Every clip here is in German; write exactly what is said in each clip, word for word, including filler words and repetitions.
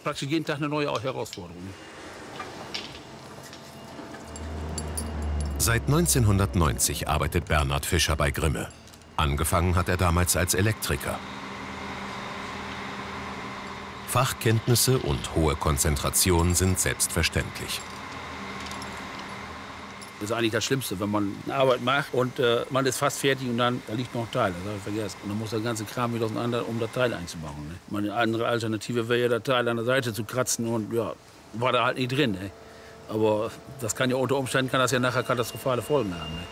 praktisch jeden Tag eine neue Herausforderung. Seit neunzehnhundertneunzig arbeitet Bernhard Fischer bei Grimme. Angefangen hat er damals als Elektriker. Fachkenntnisse und hohe Konzentration sind selbstverständlich. Das ist eigentlich das Schlimmste, wenn man eine Arbeit macht und äh, man ist fast fertig und dann da liegt noch ein Teil, das habe ich vergessen. Und dann muss der ganze Kram wieder auseinander, um das Teil einzubauen. Ne? Meine andere Alternative wäre ja, das Teil an der Seite zu kratzen und ja, war da halt nicht drin. Ne? Aber das kann ja unter Umständen kann das ja nachher katastrophale Folgen haben. Ne?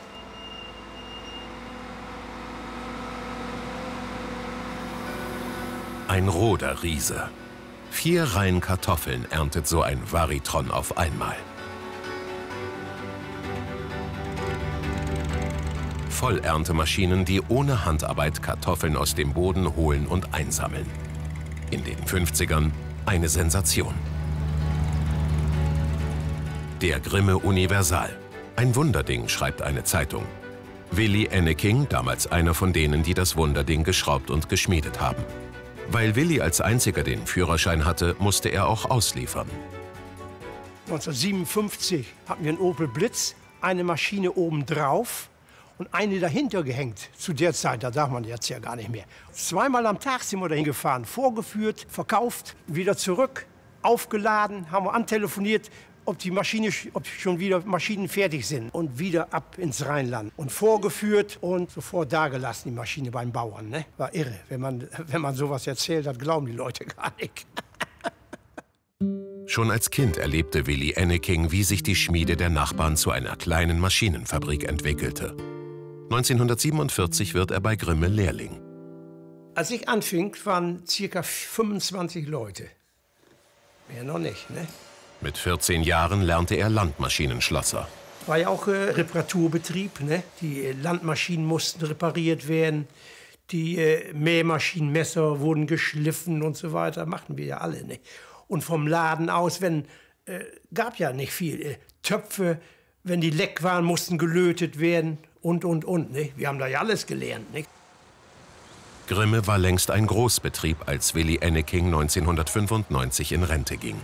Ein roter Riese. Vier Reihen Kartoffeln erntet so ein Varitron auf einmal. Vollerntemaschinen, die ohne Handarbeit Kartoffeln aus dem Boden holen und einsammeln. In den fünfzigern eine Sensation. Der Grimme Universal. Ein Wunderding, schreibt eine Zeitung. Willi Enneking, damals einer von denen, die das Wunderding geschraubt und geschmiedet haben. Weil Willi als einziger den Führerschein hatte, musste er auch ausliefern. neunzehnhundertsiebenundfünfzig hatten wir einen Opel Blitz, eine Maschine oben drauf und eine dahinter gehängt. Zu der Zeit, da darf man jetzt ja gar nicht mehr. Zweimal am Tag sind wir dahin gefahren, vorgeführt, verkauft, wieder zurück, aufgeladen, haben wir antelefoniert, ob die Maschine, ob schon wieder Maschinen fertig sind und wieder ab ins Rheinland und vorgeführt und sofort dagelassen, die Maschine beim Bauern. Ne? War irre, wenn man, wenn man sowas erzählt, das glauben die Leute gar nicht. Schon als Kind erlebte Willi Enneking, wie sich die Schmiede der Nachbarn zu einer kleinen Maschinenfabrik entwickelte. neunzehnhundertsiebenundvierzig wird er bei Grimme Lehrling. Als ich anfing, waren ca. fünfundzwanzig Leute. Mehr noch nicht, ne? Mit vierzehn Jahren lernte er Landmaschinenschlosser. War ja auch äh, Reparaturbetrieb, ne? Die äh, Landmaschinen mussten repariert werden, die äh, Mähmaschinen, Messer wurden geschliffen und so weiter. Machten wir ja alle, ne? Und vom Laden aus, wenn, äh, gab ja nicht viel. Äh, Töpfe, wenn die leck waren, mussten gelötet werden und, und, und, ne? Wir haben da ja alles gelernt, ne? Grimme war längst ein Großbetrieb, als Willi Enneking neunzehnhundertfünfundneunzig in Rente ging.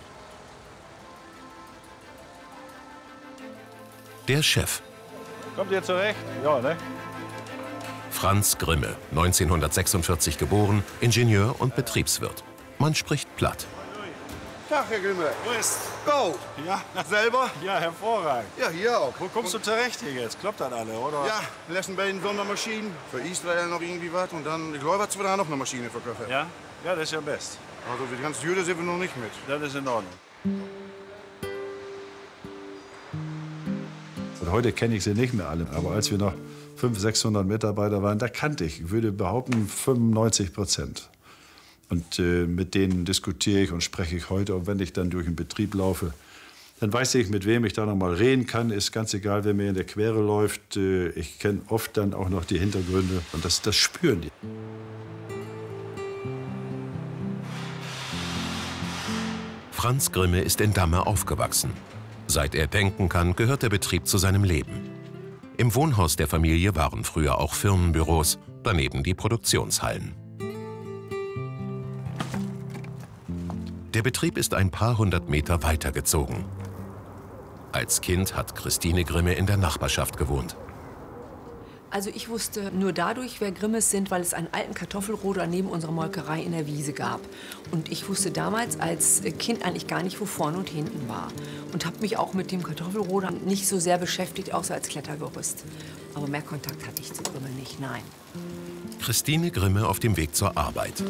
Der Chef. Kommt ihr zurecht? Ja, ne? Franz Grimme, neunzehnhundertsechsundvierzig geboren, Ingenieur und Betriebswirt. Man spricht platt. Tag, Herr Grimme. Wo ist? Go! Ja. Selber? Ja, hervorragend. Ja, hier auch. Wo kommst du zurecht hier jetzt? Klappt das alle, oder? Ja, lassen beiden Sondermaschinen. Für Israel noch irgendwie was. Und dann, ich glaube, dass wir da noch eine Maschine verkaufen. Ja? Ja, das ist ja best. Also, die ganze Jüde sind wir noch nicht mit. Das ist in Ordnung. Und heute kenne ich sie nicht mehr alle. Aber als wir noch fünfhundert, sechshundert Mitarbeiter waren, da kannte ich, ich würde behaupten, fünfundneunzig Prozent. Und äh, mit denen diskutiere ich und spreche ich heute. Und wenn ich dann durch den Betrieb laufe, dann weiß ich, mit wem ich da noch mal reden kann. Ist ganz egal, wer mir in der Quere läuft. Äh, ich kenne oft dann auch noch die Hintergründe. Und das, das spüren die. Franz Grimme ist in Damme aufgewachsen. Seit er denken kann, gehört der Betrieb zu seinem Leben. Im Wohnhaus der Familie waren früher auch Firmenbüros, daneben die Produktionshallen. Der Betrieb ist ein paar hundert Meter weitergezogen. Als Kind hat Christine Grimme in der Nachbarschaft gewohnt. Also ich wusste nur dadurch, wer Grimmes sind, weil es einen alten Kartoffelroder neben unserer Molkerei in der Wiese gab. Und ich wusste damals als Kind eigentlich gar nicht, wo vorne und hinten war. Und habe mich auch mit dem Kartoffelroder nicht so sehr beschäftigt, außer als Klettergerüst. Aber mehr Kontakt hatte ich zu Grimme nicht, nein. Christine Grimme auf dem Weg zur Arbeit.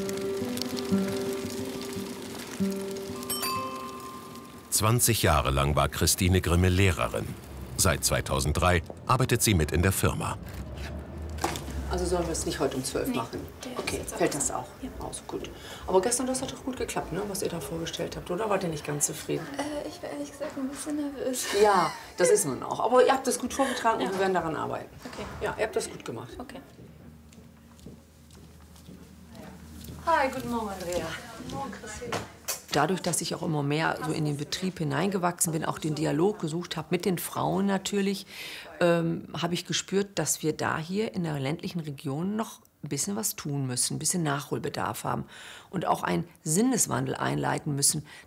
zwanzig Jahre lang war Christine Grimme Lehrerin. Seit zweitausenddrei arbeitet sie mit in der Firma. Also sollen wir es nicht heute um zwölf Nee, machen? der ist Okay, jetzt fällt alles. das auch? Ja. Aus, gut. Aber gestern, das hat doch gut geklappt, ne, was ihr da vorgestellt habt, oder? Wart ihr nicht ganz zufrieden? Äh, ich war ehrlich gesagt ein bisschen nervös. Ja, das ist nun auch. Aber ihr habt das gut vorgetragen Ja. und wir werden daran arbeiten. Okay. Ja, ihr habt das gut gemacht. Okay. Hi, guten Morgen, Andrea. Guten Morgen, Christine. Dadurch, dass ich auch immer mehr so in den Betrieb hineingewachsen bin, auch den Dialog gesucht habe mit den Frauen natürlich, ähm, habe ich gespürt, dass wir da hier in der ländlichen Region noch ein bisschen was tun müssen, ein bisschen Nachholbedarf haben und auch einen Sinneswandel einleiten müssen,